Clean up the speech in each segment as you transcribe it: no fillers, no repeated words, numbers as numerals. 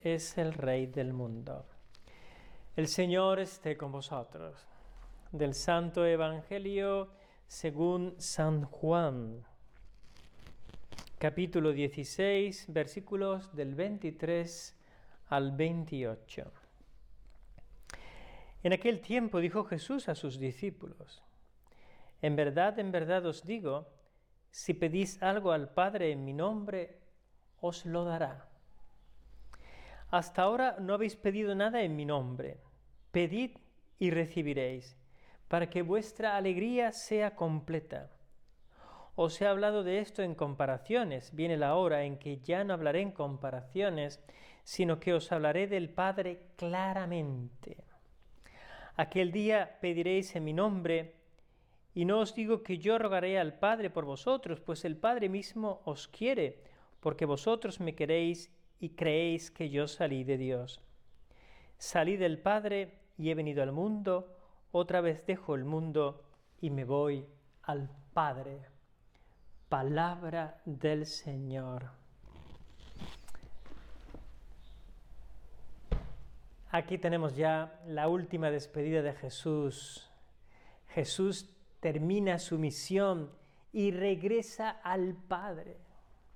es el Rey del mundo. El Señor esté con vosotros. Del Santo Evangelio según San Juan, capítulo 16, versículos del 23 al 28. En aquel tiempo dijo Jesús a sus discípulos: en verdad os digo, si pedís algo al Padre en mi nombre, os lo dará. Hasta ahora no habéis pedido nada en mi nombre. Pedid y recibiréis, para que vuestra alegría sea completa. Os he hablado de esto en comparaciones. Viene la hora en que ya no hablaré en comparaciones, sino que os hablaré del Padre claramente. Aquel día pediréis en mi nombre, y no os digo que yo rogaré al Padre por vosotros, pues el Padre mismo os quiere, porque vosotros me queréis y creéis que yo salí de Dios. Salí del Padre y he venido al mundo, otra vez dejo el mundo y me voy al Padre. Palabra del Señor. Aquí tenemos ya la última despedida de Jesús. Jesús termina su misión y regresa al Padre.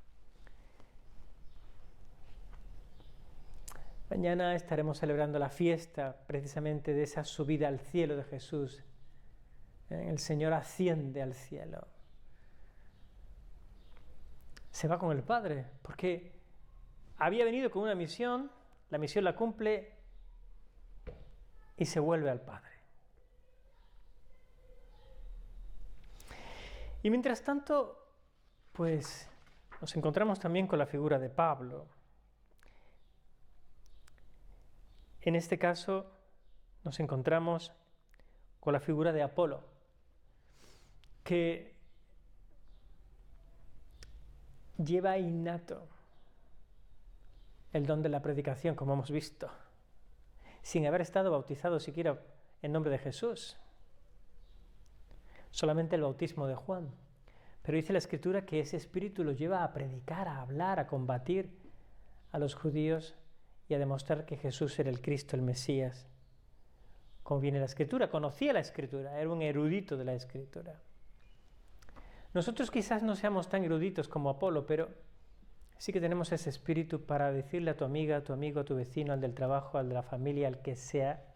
Mañana estaremos celebrando la fiesta precisamente de esa subida al cielo de Jesús. El Señor asciende al cielo. Se va con el Padre, porque había venido con una misión, la misión la cumple y se vuelve al Padre. Y mientras tanto, pues nos encontramos también con la figura de Pablo. En este caso nos encontramos con la figura de Apolo, que lleva innato el don de la predicación, como hemos visto, sin haber estado bautizado siquiera en nombre de Jesús, solamente el bautismo de Juan. Pero dice la Escritura que ese espíritu lo lleva a predicar, a hablar, a combatir a los judíos y a demostrar que Jesús era el Cristo, el Mesías. Como viene la Escritura, conocía la Escritura, era un erudito de la Escritura. Nosotros quizás no seamos tan eruditos como Apolo, pero sí que tenemos ese espíritu para decirle a tu amiga, a tu amigo, a tu vecino, al del trabajo, al de la familia, al que sea,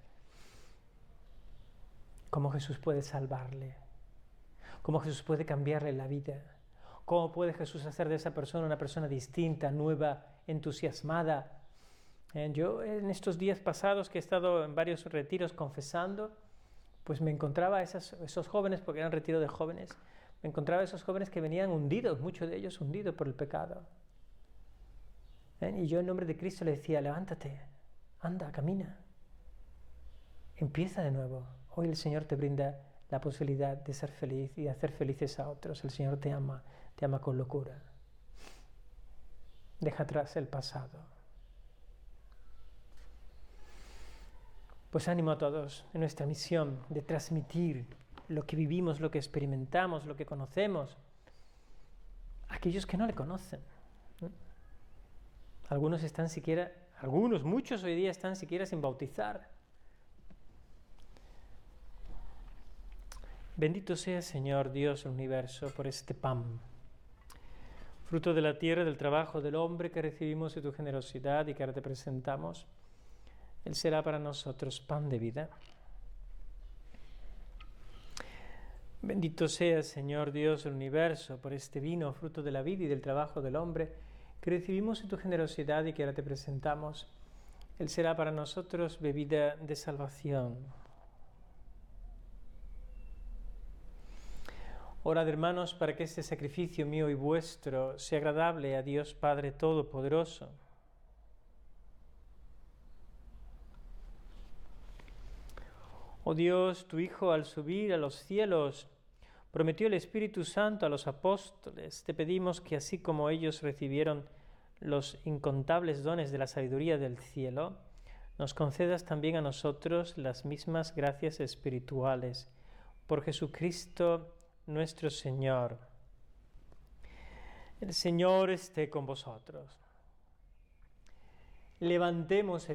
cómo Jesús puede salvarle, cómo Jesús puede cambiarle la vida, cómo puede Jesús hacer de esa persona una persona distinta, nueva, entusiasmada. Yo en estos días pasados que he estado en varios retiros confesando, pues me encontraba esos jóvenes, porque eran retiro de jóvenes, me encontraba esos jóvenes que venían hundidos, muchos de ellos hundidos por el pecado. Y yo en nombre de Cristo le decía: levántate, anda, camina, empieza de nuevo. Hoy el Señor te brinda la posibilidad de ser feliz y de hacer felices a otros. El Señor te ama con locura. Deja atrás el pasado. Pues ánimo a todos en nuestra misión de transmitir lo que vivimos, lo que experimentamos, lo que conocemos, a aquellos que no le conocen. Muchos hoy día están siquiera sin bautizar. Bendito sea, Señor Dios del universo, por este pan, fruto de la tierra, del trabajo del hombre que recibimos de tu generosidad y que ahora te presentamos. Él será para nosotros pan de vida. Bendito sea, Señor Dios del universo, por este vino, fruto de la vida y del trabajo del hombre, que recibimos de tu generosidad y que ahora te presentamos. Él será para nosotros bebida de salvación. Orad, hermanos, para que este sacrificio mío y vuestro sea agradable a Dios Padre Todopoderoso. Oh Dios, tu Hijo, al subir a los cielos, prometió el Espíritu Santo a los apóstoles. Te pedimos que así como ellos recibieron los incontables dones de la sabiduría del cielo, nos concedas también a nosotros las mismas gracias espirituales. Por Jesucristo nuestro Señor. El Señor esté con vosotros. levantemos el